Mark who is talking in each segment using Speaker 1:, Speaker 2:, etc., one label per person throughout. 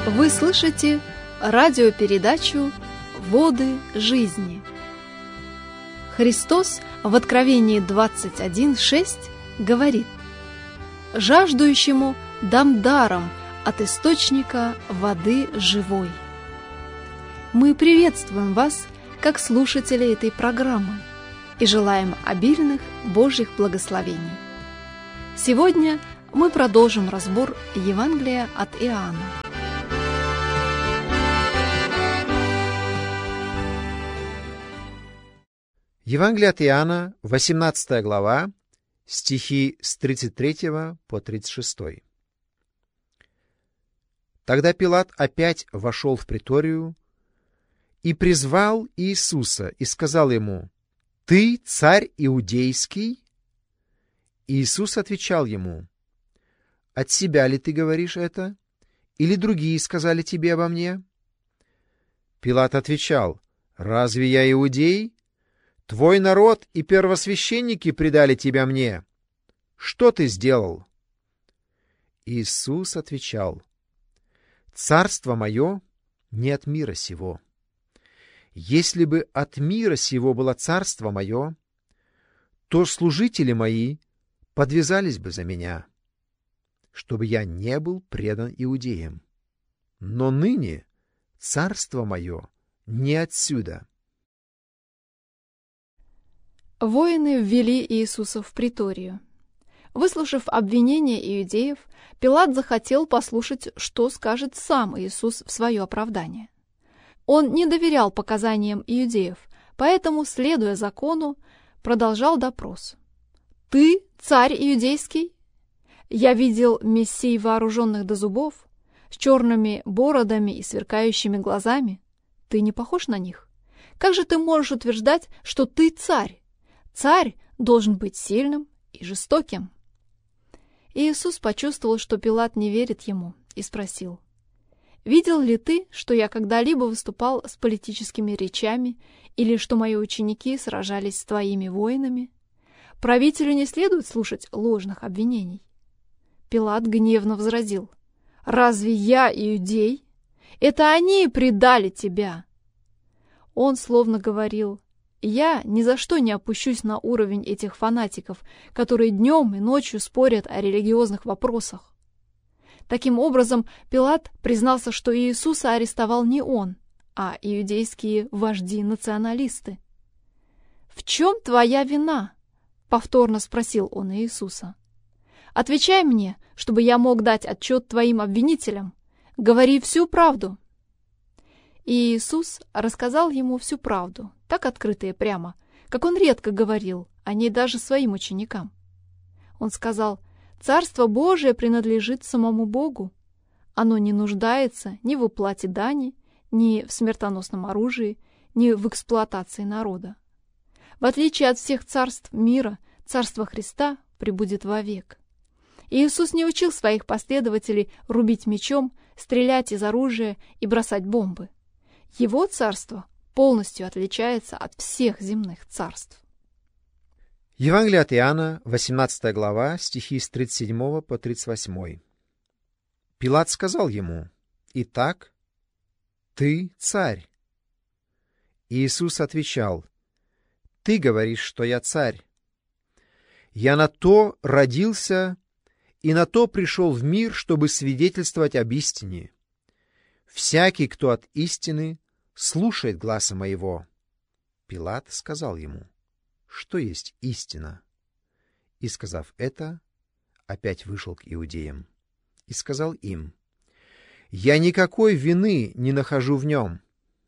Speaker 1: Вы слышите радиопередачу «Воды жизни». Христос в Откровении 21:6 говорит: «Жаждущему дам даром от источника воды живой». Мы приветствуем вас, как слушатели этой программы, и желаем обильных Божьих благословений. Сегодня мы продолжим разбор Евангелия от Иоанна.
Speaker 2: Евангелие от Иоанна, 18 глава, стихи с 33 по 36. Тогда Пилат опять вошел в приторию и призвал Иисуса и сказал ему: «Ты царь иудейский?» Иисус отвечал ему: «От себя ли ты говоришь это? Или другие сказали тебе обо мне?» Пилат отвечал: «Разве я иудей? Твой народ и первосвященники предали тебя мне. Что ты сделал?» Иисус отвечал: «Царство мое не от мира сего. Если бы от мира сего было царство мое, то служители мои подвязались бы за меня, чтобы я не был предан иудеям. Но ныне царство мое не отсюда».
Speaker 1: Воины ввели Иисуса в приторию. Выслушав обвинения иудеев, Пилат захотел послушать, что скажет сам Иисус в свое оправдание. Он не доверял показаниям иудеев, поэтому, следуя закону, продолжал допрос. «Ты царь иудейский? Я видел мессий, вооруженных до зубов, с черными бородами и сверкающими глазами. Ты не похож на них? Как же ты можешь утверждать, что ты царь? Царь должен быть сильным и жестоким». Иисус почувствовал, что Пилат не верит ему, и спросил: «Видел ли ты, что я когда-либо выступал с политическими речами или что мои ученики сражались с твоими воинами? Правителю не следует слушать ложных обвинений». Пилат гневно возразил: «Разве я иудей? Это они предали тебя». Он словно говорил: «Я ни за что не опущусь на уровень этих фанатиков, которые днем и ночью спорят о религиозных вопросах». Таким образом, Пилат признался, что Иисуса арестовал не он, а иудейские вожди-националисты. «В чем твоя вина?» — повторно спросил он Иисуса. «Отвечай мне, чтобы я мог дать отчет твоим обвинителям. Говори всю правду». И Иисус рассказал ему всю правду, так открыто и прямо, как он редко говорил о ней даже своим ученикам. Он сказал: «Царство Божие принадлежит самому Богу. Оно не нуждается ни в уплате дани, ни в смертоносном оружии, ни в эксплуатации народа. В отличие от всех царств мира, царство Христа пребудет вовек». Иисус не учил своих последователей рубить мечом, стрелять из оружия и бросать бомбы. Его царство полностью отличается от всех земных царств.
Speaker 2: Евангелие от Иоанна, 18 глава, стихи с 37 по 38. Пилат сказал ему: «Итак, ты царь?» Иисус отвечал: «Ты говоришь, что я царь. Я на то родился и на то пришел в мир, чтобы свидетельствовать об истине. Всякий, кто от истины, слушает гласа моего». Пилат сказал ему: «Что есть истина?» И, сказав это, опять вышел к иудеям и сказал им: «Я никакой вины не нахожу в нем».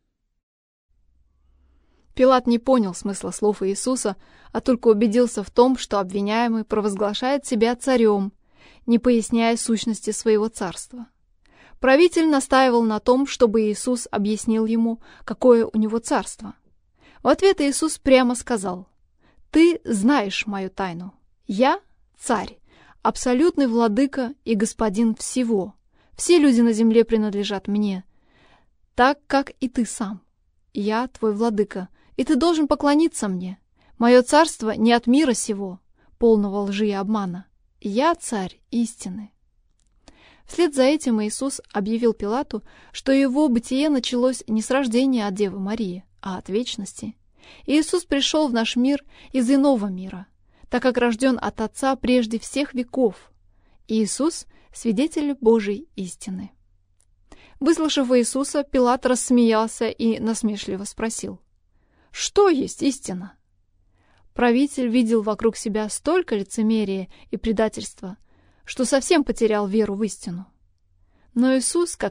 Speaker 1: Пилат не понял смысла слов Иисуса, а только убедился в том, что обвиняемый провозглашает себя царем, не поясняя сущности своего царства. Правитель настаивал на том, чтобы Иисус объяснил ему, какое у него царство. В ответ Иисус прямо сказал: «Ты знаешь мою тайну. Я царь, абсолютный владыка и господин всего. Все люди на земле принадлежат мне, так как и ты сам. Я твой владыка, и ты должен поклониться мне. Мое царство не от мира сего, полного лжи и обмана. Я царь истины». Вслед за этим Иисус объявил Пилату, что его бытие началось не с рождения от Девы Марии, а от вечности. Иисус пришел в наш мир из иного мира, так как рожден от Отца прежде всех веков. Иисус — свидетель Божьей истины. Выслушав Иисуса, Пилат рассмеялся и насмешливо спросил: «Что есть истина?» Правитель видел вокруг себя столько лицемерия и предательства, что совсем потерял веру в истину. Но Иисус, как